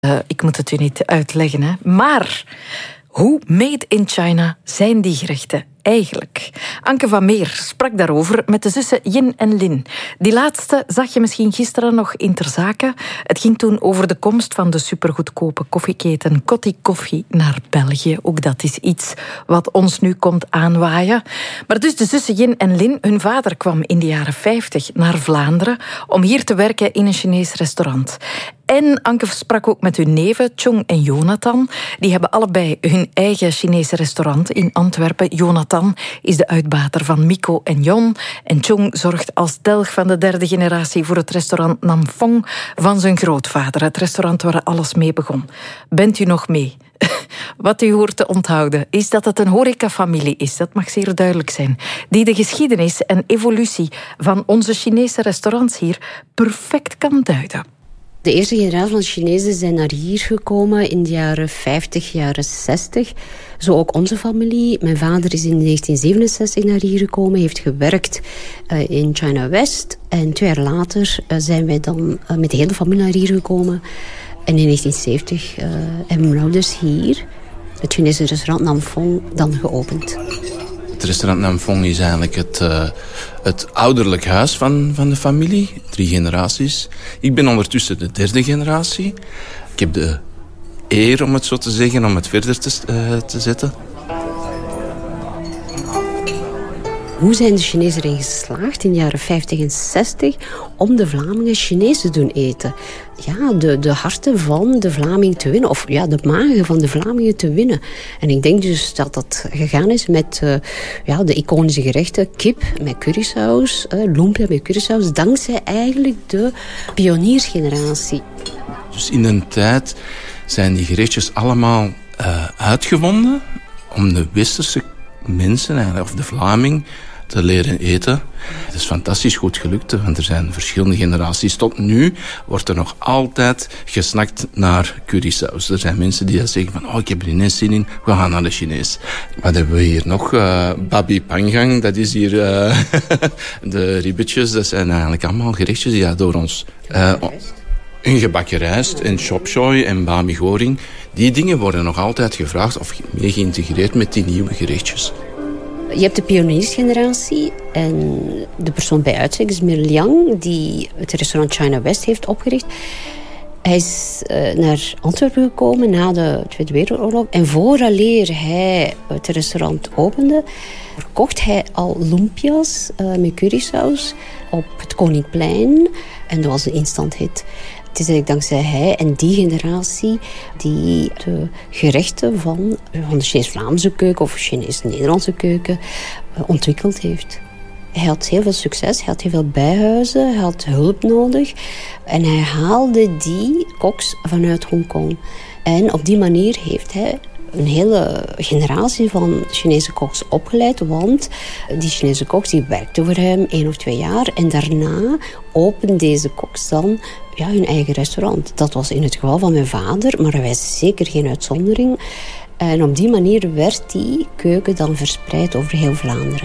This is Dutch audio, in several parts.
Ik moet het u niet uitleggen, hè. Maar hoe made in China zijn die gerechten eigenlijk? Anke van Meer sprak daarover met de zussen Yin en Lin. Die laatste zag je misschien gisteren nog in Ter Zaken. Het ging toen over de komst van de supergoedkope koffieketen Coty Koffie naar België. Ook dat is iets wat ons nu komt aanwaaien. Maar dus de zussen Yin en Lin, hun vader kwam in de jaren 50 naar Vlaanderen om hier te werken in een Chinees restaurant. En Anke sprak ook met hun neven, Chong en Jonathan. Die hebben allebei hun eigen Chinese restaurant in Antwerpen. Jonathan is de uitbater van Miko en Jon. En Chong zorgt als telg van de derde generatie voor het restaurant Nam Phong van zijn grootvader. Het restaurant waar alles mee begon. Bent u nog mee? Wat u hoort te onthouden is dat het een horecafamilie is, dat mag zeer duidelijk zijn, die de geschiedenis en evolutie van onze Chinese restaurants hier perfect kan duiden. De eerste generatie van Chinezen zijn naar hier gekomen in de jaren 50, jaren 60. Zo ook onze familie. Mijn vader is in 1967 naar hier gekomen, heeft gewerkt in China West. En 2 jaar later zijn wij dan met de hele familie naar hier gekomen. En in 1970 hebben mijn ouders hier het Chinese restaurant Nam Phong dan geopend. Het restaurant Nam Phong is eigenlijk het ouderlijk huis van de familie. 3 generaties. Ik ben ondertussen de 3e generatie. Ik heb de eer, om het zo te zeggen, om het verder te zetten. Hoe zijn de Chinezen erin geslaagd in de jaren 50 en 60 om de Vlamingen Chinees te doen eten? Ja, de harten van de Vlamingen te winnen. Of ja, de magen van de Vlamingen te winnen. En ik denk dus dat dat gegaan is met de iconische gerechten. Kip met currysaus, lumpia met currysaus. Dankzij eigenlijk de pioniersgeneratie. Dus in een tijd zijn die gerechtjes allemaal uitgevonden om de westerse mensen, eigenlijk, of de Vlaming, te leren eten. Het is fantastisch goed gelukt, want er zijn verschillende generaties. Tot nu wordt er nog altijd gesnakt naar currysaus. Er zijn mensen die zeggen van, ik heb er ineens zin in, we gaan naar de Chinees. Wat hebben we hier nog? Babi Pangang, dat is hier de ribbetjes. Dat zijn eigenlijk allemaal gerechtjes die door ons... Een gebakken rijst en chop choy en bami goreng. Die dingen worden nog altijd gevraagd of mee geïntegreerd met die nieuwe gerechtjes. Je hebt de pioniersgeneratie en de persoon bij uitstek is Mir Liang, die het restaurant China West heeft opgericht. Hij is naar Antwerpen gekomen na de Tweede Wereldoorlog. En vooraleer hij het restaurant opende, verkocht hij al lumpia's met currysaus op het Koningplein. En dat was een instant hit. Het is eigenlijk dankzij hij en die generatie die de gerechten van de Chinees-Vlaamse keuken of Chinees-Nederlandse keuken ontwikkeld heeft. Hij had heel veel succes, hij had heel veel bijhuizen, hij had hulp nodig. En hij haalde die koks vanuit Hongkong. En op die manier heeft hij een hele generatie van Chinese koks opgeleid. Want die Chinese koks die werkten voor hem 1 of 2 jaar. En daarna openden deze koks dan hun eigen restaurant. Dat was in het geval van mijn vader, maar hij was zeker geen uitzondering. En op die manier werd die keuken dan verspreid over heel Vlaanderen.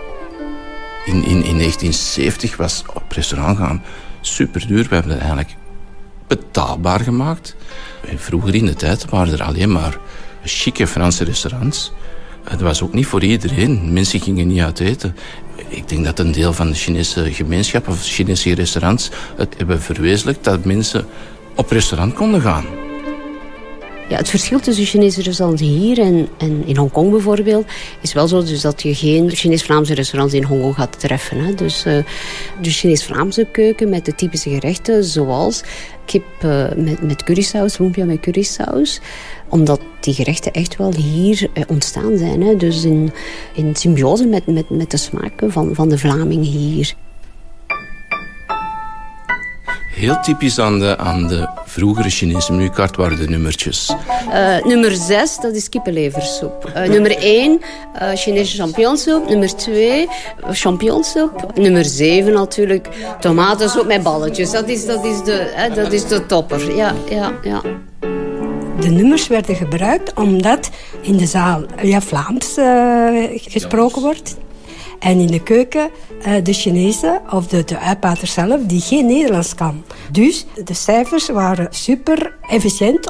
In 1970 was op restaurant gaan super duur. We hebben het eigenlijk betaalbaar gemaakt. Vroeger in de tijd waren er alleen maar chique Franse restaurants. Het was ook niet voor iedereen. Mensen gingen niet uit eten. Ik denk dat een deel van de Chinese gemeenschap of Chinese restaurants het hebben verwezenlijkt dat mensen op restaurant konden gaan. Ja, het verschil tussen Chinese restaurants hier en in Hongkong bijvoorbeeld is wel zo dus dat je geen Chinees-Vlaamse restaurants in Hongkong gaat treffen. Hè. Dus de Chinees-Vlaamse keuken met de typische gerechten zoals kip met currysaus, lumpia met currysaus. Omdat die gerechten echt wel hier ontstaan zijn. Hè. Dus in symbiose met de smaken van de Vlamingen hier. Heel typisch aan de vroegere Chinese menukaart waren de nummertjes. Nummer 6, dat is kippenleversoep. Nummer 1, Chinese champignonsoep. Nummer 2, champignonsoep. Nummer 7 natuurlijk, tomatensoep met balletjes. Dat is de topper. Ja. De nummers werden gebruikt omdat in de zaal Vlaams gesproken wordt. En in de keuken de Chinese of de uitbater zelf die geen Nederlands kan. Dus de cijfers waren super efficiënt